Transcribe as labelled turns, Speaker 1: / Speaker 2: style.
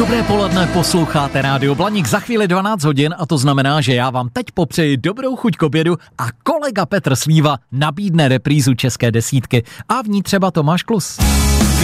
Speaker 1: Dobré poledne, posloucháte Rádio Blaník, za chvíli 12 hodin a to znamená, že já vám teď popřeji dobrou chuť k obědu a kolega Petr Slíva nabídne reprízu České desítky a v ní třeba Tomáš Klus.